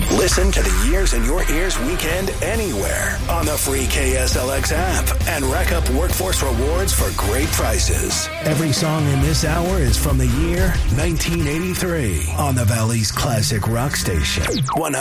Listen to the Years in Your Ears weekend anywhere on the free KSLX app and rack up workforce rewards for great prices. Every song in this hour is from the year 1983 on the Valley's classic rock station.